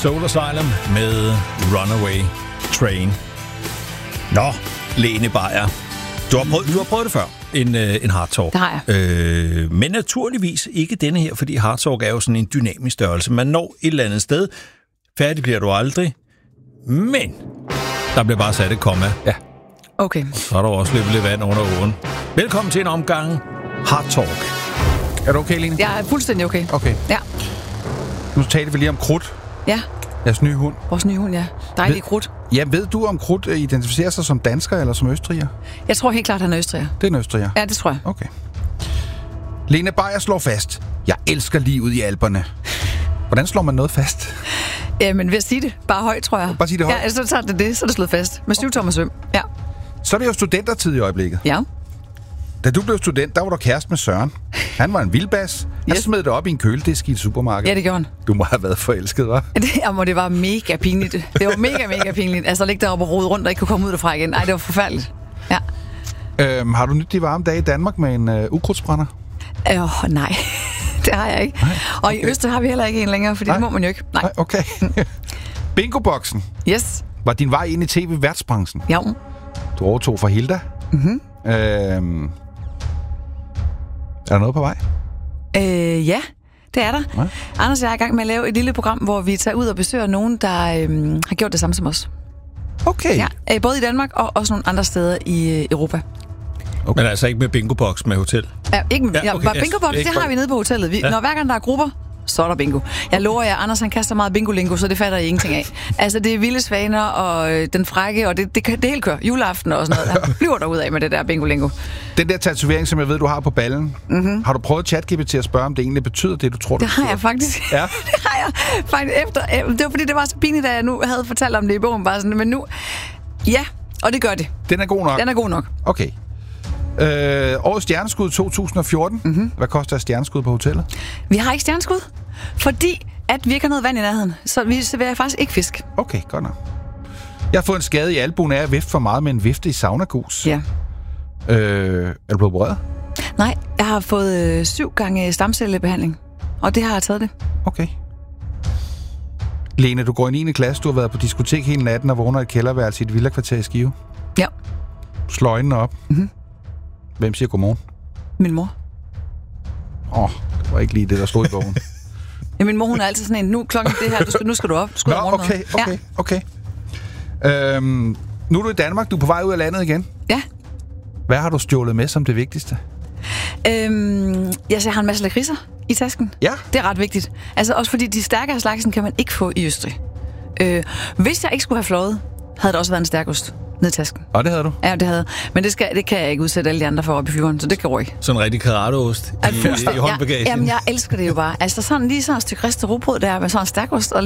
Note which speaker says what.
Speaker 1: Soul Asylum med Runaway Train. Nå, Lene Beyer. Du har prøvet det før, en hard talk.
Speaker 2: Det har jeg.
Speaker 1: Men naturligvis ikke denne her, fordi hard talk er jo sådan en dynamisk størrelse. Man når et eller andet sted. Færdig bliver du aldrig. Men der bliver bare sat et komma.
Speaker 3: Ja.
Speaker 2: Okay.
Speaker 1: Så er der også løbet lidt vand under åen. Velkommen til en omgang hard talk.
Speaker 3: Er du okay, Lene?
Speaker 2: Jeg er fuldstændig okay.
Speaker 3: Okay.
Speaker 2: Ja.
Speaker 3: Nu taler vi lige om krudt.
Speaker 2: Ja.
Speaker 3: Jeres nye hund.
Speaker 2: Vores nye hund, ja. Dejlig krudt.
Speaker 3: Ja, ved du om krudt identificerer sig som dansker eller som østriger?
Speaker 2: Jeg tror helt klart, han er østriger.
Speaker 3: Det er en østriger.
Speaker 2: Ja, det tror jeg.
Speaker 3: Okay. Lene Beyer slår fast. Jeg elsker livet i Alperne. Hvordan slår man noget fast?
Speaker 2: Men ved at sige det bare højt, tror jeg.
Speaker 3: Bare sige det højt?
Speaker 2: Ja, så tager det, så er det slået fast. Med 7 tommer søm. Ja.
Speaker 3: Så er det jo studentertid i øjeblikket.
Speaker 2: Ja.
Speaker 3: Da du blev student, der var du kæreste med Søren. Han var en vildbas. Han smed det op i en køleddisk i et supermarked.
Speaker 2: Ja, det gjorde han.
Speaker 3: Du må have været forelsket, hva'?
Speaker 2: Det var mega pinligt. Det var mega pinligt. Altså, at ligge deroppe og rode rundt og ikke kunne komme ud derfra igen. Nej, det var forfærdeligt. Ja.
Speaker 3: Har du nyt de varme dage i Danmark med en ukrudtsbrænder?
Speaker 2: Nej. Det har jeg ikke.
Speaker 3: Nej, okay.
Speaker 2: Og i Østrig har vi heller ikke en længere, for det må man jo ikke. Nej.
Speaker 3: Okay. Bingo-boksen.
Speaker 2: Yes.
Speaker 3: Var din vej ind i tv-værtsbranchen?
Speaker 2: Ja.
Speaker 3: Du overtog fra Hilda.
Speaker 2: Mhm.
Speaker 3: Er der noget på vej?
Speaker 2: Ja, det er der.
Speaker 3: Ja.
Speaker 2: Anders og jeg er i gang med at lave et lille program, hvor vi tager ud og besøger nogen, der har gjort det samme som os.
Speaker 3: Okay.
Speaker 2: Ja, både i Danmark og også nogle andre steder i Europa.
Speaker 1: Okay. Men altså ikke med bingo-box med hotel?
Speaker 2: Ja, ikke med,
Speaker 1: Ja, okay.
Speaker 2: bare bingo-box, det har vi nede på hotellet. Når hver gang der er grupper, så er der bingo. Jeg lover jer, Anders han kaster meget bingo-lingo, så det fatter I ingenting af. Altså, det er vilde svaner og den frække, og det hele kører. Juleaften og sådan noget. Han flyver derudad med det der bingo-lingo.
Speaker 3: Den der tatovering, som jeg ved, du har på ballen. Mm-hmm. Har du prøvet ChatGPT at spørge, om det egentlig betyder det, du tror,
Speaker 2: det har jeg faktisk.
Speaker 3: Ja.
Speaker 2: Det har jeg faktisk efter. Det var fordi, det var så pinligt, da jeg nu havde fortalt om det i bogen. Bare sådan, men nu... Ja, og det gør det.
Speaker 3: Den er god nok?
Speaker 2: Den er god nok.
Speaker 3: Okay. Årets stjerneskud 2014. Mm-hmm. Hvad koster et stjerneskud på hotellet?
Speaker 2: Vi har ikke stjerneskud, fordi at vi ikke har noget vand i nærheden. Så vi serverer faktisk ikke fisk.
Speaker 3: Okay, godt nok. Jeg har fået en skade i albuen af at vifte for meget med en vifte i saunagus.
Speaker 2: Ja.
Speaker 3: Er du blevet opereret?
Speaker 2: Nej, jeg har fået 7 gange stamcellebehandling, og det har jeg taget det.
Speaker 3: Okay. Lene, du går i 9. klasse. Du har været på diskotek hele natten og vågner i et kælderværelse i et villakvarter i Skive.
Speaker 2: Ja.
Speaker 3: Du slår øjnene op. Mm-hmm. Hvem siger godmorgen?
Speaker 2: Min mor.
Speaker 3: Det var ikke lige det, der stod i bogen.
Speaker 2: Ja, min mor, hun er altid sådan en, nu klokken det her, nu skal du op. Du skal
Speaker 3: Okay. Nu er du i Danmark, du er på vej ud af landet igen.
Speaker 2: Ja.
Speaker 3: Hvad har du stjålet med som det vigtigste?
Speaker 2: Jeg har en masse lakridser i tasken.
Speaker 3: Ja.
Speaker 2: Det er ret vigtigt. Altså også fordi de stærkere slagsen kan man ikke få i Østrig. Hvis jeg ikke skulle have fløjet, havde det også været en stærkost ned i tasken.
Speaker 3: Og det havde du?
Speaker 2: Ja, det havde. Men det kan jeg ikke udsætte alle de andre for op i flyveren, så det går ikke.
Speaker 1: Sådan en rigtig karatoost i håndbagagen.
Speaker 2: Jamen, jeg elsker det jo bare. Altså sådan lige sådan et stykke ristet rugbrød der med sådan en stærkost og